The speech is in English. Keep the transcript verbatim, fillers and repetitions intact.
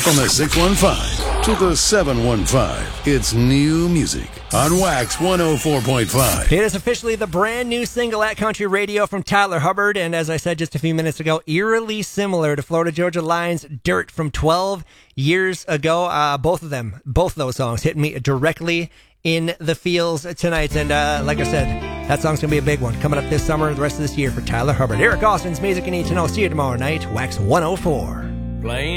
From the six one five to the seven one five, it's new music on Wax one oh four point five. It is officially the brand new single at Country Radio from Tyler Hubbard, and as I said just a few minutes ago, eerily similar to Florida Georgia Line's Dirt from twelve years ago. Uh, both of them, both of those songs hit me directly in the feels tonight, and uh, like I said, that song's going to be a big one coming up this summer and the rest of this year for Tyler Hubbard. Eric Austin's Music You Need to Know. See you tomorrow night, Wax one oh four. Playing